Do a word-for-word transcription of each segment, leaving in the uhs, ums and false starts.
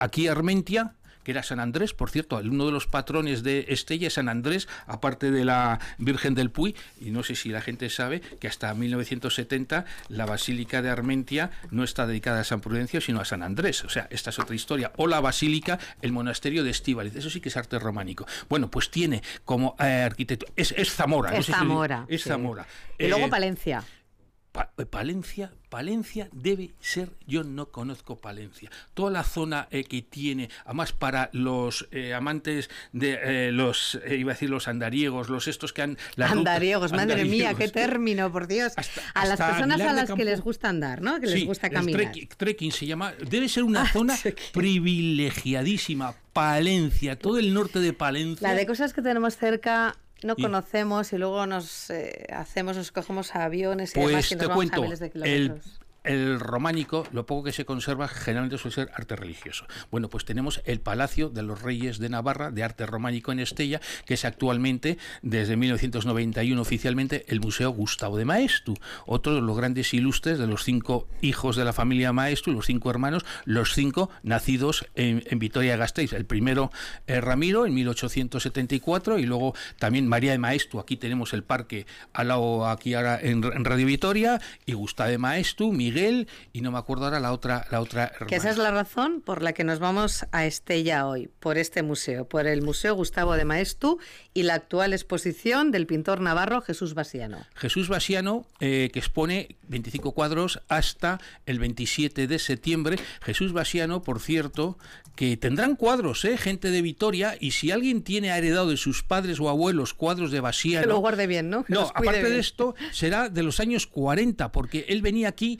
aquí Armentia, que era San Andrés, por cierto, uno de los patrones de Estella es San Andrés, aparte de la Virgen del Puy, y no sé si la gente sabe que hasta mil novecientos setenta la Basílica de Armentia no está dedicada a San Prudencio, sino a San Andrés. O sea, esta es otra historia. O la Basílica, el monasterio de Estíbaliz, eso sí que es arte románico. Bueno, pues tiene como eh, arquitecto, es, es Zamora. Es no sé Zamora. Si es sí. Zamora. Y eh, luego eh, Palencia. Pa Palencia, Palencia debe ser, yo no conozco Palencia, toda la zona eh, que tiene, además para los eh, amantes de eh, los, eh, iba a decir los andariegos, los estos que han... Andariegos, ruta, madre andariegos. mía, qué término, por Dios. Hasta, a las personas Aguilar a las de que les gusta andar, ¿no? Que sí, les gusta caminar. Trekking, trekking se llama, debe ser una ah, zona sí. privilegiadísima, Palencia, todo el norte de Palencia. La de cosas que tenemos cerca... No y, conocemos y luego nos eh, hacemos, nos cogemos aviones y pues demás y nos te vamos cuento, a miles de kilómetros. El, el románico, lo poco que se conserva, generalmente suele ser arte religioso. Bueno, pues tenemos el Palacio de los Reyes de Navarra, de arte románico en Estella, que es actualmente, desde mil novecientos noventa y uno oficialmente, el Museo Gustavo de Maeztu, otro de los grandes ilustres de los cinco hijos de la familia Maeztu, los cinco hermanos, los cinco nacidos en, en Vitoria-Gasteiz. El primero, eh, Ramiro, en mil ochocientos setenta y cuatro, y luego también María de Maeztu, aquí tenemos el parque al lado, aquí ahora en, en Radio Vitoria, y Gustavo de Maeztu, Miguel, y no me acuerdo ahora la otra la otra hermana. Que esa es la razón por la que nos vamos a Estella hoy, por este museo, por el Museo Gustavo de Maeztu y la actual exposición del pintor navarro Jesús Basiano. Jesús Basiano, eh, que expone veinticinco cuadros hasta el veintisiete de septiembre. Jesús Basiano, por cierto, que tendrán cuadros, ¿eh? Gente de Vitoria, y si alguien tiene heredado de sus padres o abuelos cuadros de Basiano... Que lo guarde bien, ¿no? Que no, aparte bien. de esto, será de los años cuarenta, porque él venía aquí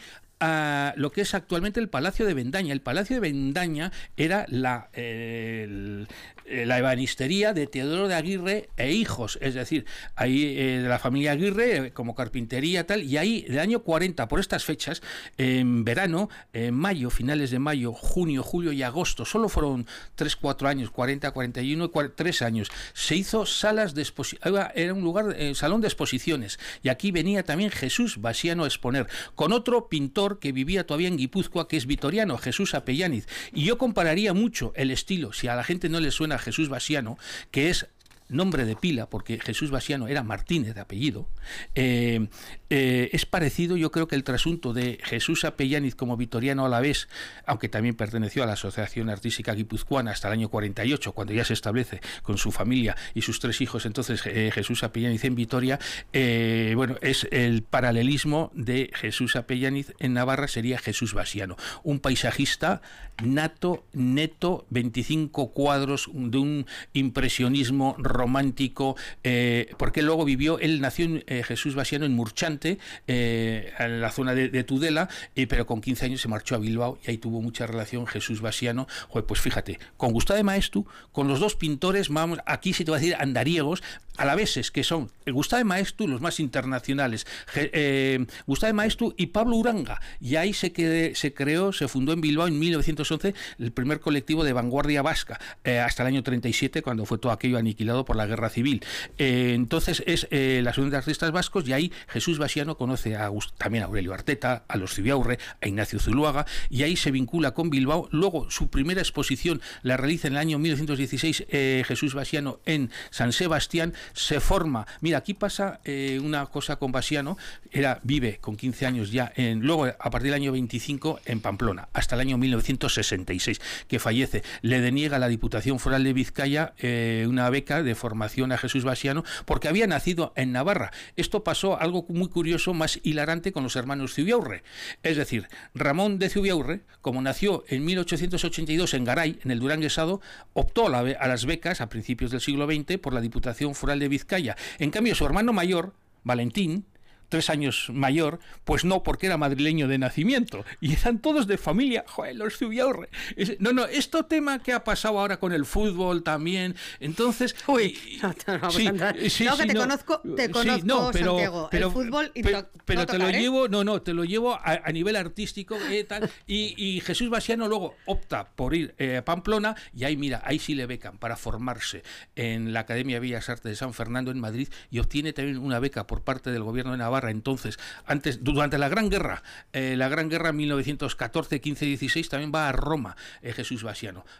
a lo que es actualmente el Palacio de Bendaña. El Palacio de Bendaña era la, eh, el, la ebanistería de Teodoro de Aguirre e hijos, es decir, ahí eh, de la familia Aguirre, eh, como carpintería tal, y ahí del año cuarenta, por estas fechas, en verano, en mayo, finales de mayo, junio, julio y agosto, solo fueron tres, cuatro años, cuarenta, cuarenta y uno, tres años, se hizo salas de exposición, era un lugar, eh, salón de exposiciones, y aquí venía también Jesús Basiano a exponer, con otro pintor que vivía todavía en Guipúzcoa, que es vitoriano, Jesús Apellaniz, y yo compararía mucho el estilo, si a la gente no le suena Jesús Basiano, que es nombre de pila, porque Jesús Basiano era Martínez de apellido, eh, eh, es parecido, yo creo que el trasunto de Jesús Apellaniz como vitoriano a la vez, aunque también perteneció a la Asociación Artística Guipuzcoana hasta el año cuarenta y ocho, cuando ya se establece con su familia y sus tres hijos, entonces eh, Jesús Apellaniz en Vitoria, eh, bueno, es el paralelismo de Jesús Apellaniz en Navarra, sería Jesús Basiano, un paisajista nato, neto, veinticinco cuadros de un impresionismo romántico, eh, porque luego vivió, él nació en, eh, Jesús Basiano en Murchante, eh, en la zona de, de Tudela, eh, pero con quince años se marchó a Bilbao y ahí tuvo mucha relación Jesús Basiano. Joder, pues fíjate, con Gustavo de Maeztu, con los dos pintores, vamos, aquí se te va a decir andariegos, alaveses, que son el Gustavo de Maeztu, los más internacionales, eh, Gustavo de Maeztu y Pablo Uranga, y ahí se, quede, se creó, se fundó en Bilbao en mil novecientos once el primer colectivo de vanguardia vasca, eh, hasta el año treinta y siete, cuando fue todo aquello aniquilado por la guerra civil. Eh, entonces es eh, la Asociación de Artistas Vascos, y ahí Jesús Basiano conoce a August, también a Aurelio Arteta, a los Zubiaurre, a Ignacio Zuluaga, y ahí se vincula con Bilbao. Luego su primera exposición la realiza en el año mil novecientos dieciséis eh, Jesús Basiano en San Sebastián, se forma, mira, aquí pasa eh, una cosa con Basiano, era, vive con quince años ya, en, luego a partir del año veinticinco en Pamplona, hasta el año mil novecientos sesenta y seis, que fallece, le deniega la Diputación Foral de Vizcaya eh, una beca de formación a Jesús Basiano, porque había nacido en Navarra. Esto pasó algo muy curioso, más hilarante, con los hermanos Zubiaurre, es decir, Ramón de Zubiaurre, como nació en mil ochocientos ochenta y dos en Garay, en el Duranguesado, optó a, la, a las becas a principios del siglo veinte por la Diputación Foral de Vizcaya. En cambio, su hermano mayor, Valentín, tres años mayor, pues no, porque era madrileño de nacimiento, y eran todos de familia, joder, los Zubiaurre. No, no, esto tema que ha pasado ahora con el fútbol también, entonces... Uy, y, no, no, no, sí, sí, no, que te no, conozco, te conozco, sí, no, pero, Santiago, pero, el fútbol... Y pero, to, pero no te tocar, lo ¿eh? llevo, no, no, te lo llevo a, a nivel artístico, eh, tal, y, y Jesús Basiano luego opta por ir eh, a Pamplona, y ahí, mira, ahí sí le becan para formarse en la Academia de Bellas Artes de San Fernando en Madrid, y obtiene también una beca por parte del gobierno de Navarra Navarra entonces, antes, durante la Gran Guerra, eh, la Gran Guerra mil novecientos catorce, quince, dieciséis, también va a Roma eh, Jesús Vasiano.